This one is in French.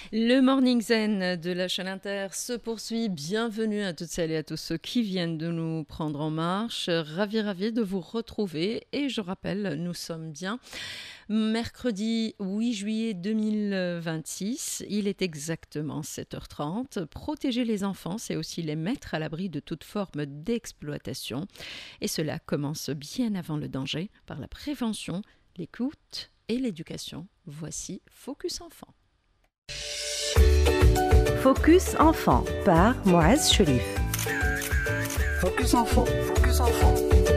Le Morning Zen de la chaîne Inter se poursuit. Bienvenue à toutes celles et à tous ceux qui viennent de nous prendre en marche. Ravi de vous retrouver. Et je rappelle, nous sommes bien mercredi 8 juillet 2026. Il est exactement 7h30. Protéger les enfants, c'est aussi les mettre à l'abri de toute forme d'exploitation. Et cela commence bien avant le danger par la prévention, l'écoute et l'éducation. Voici Focus Enfant. Focus Enfant par Moaz Cherif. Focus Enfant, Focus Enfant.